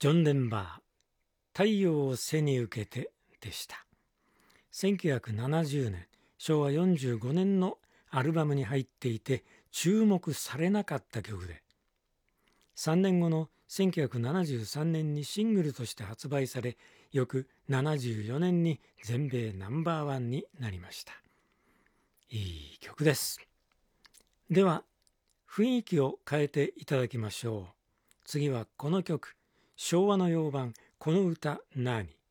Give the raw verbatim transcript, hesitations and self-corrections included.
ジョン・デンバー、太陽を背に受けてでした。せんきゅうひゃくななじゅうねん、しょうわよんじゅうごねんのアルバムに入っていて注目されなかった曲で、さんねんごのせんきゅうひゃくななじゅうさんねんにシングルとして発売され、翌ななじゅうよねんに全米ナンバーワンになりました。いい曲です。では雰囲気を変えていただきましょう。次はこの曲、昭和の洋版この歌なに。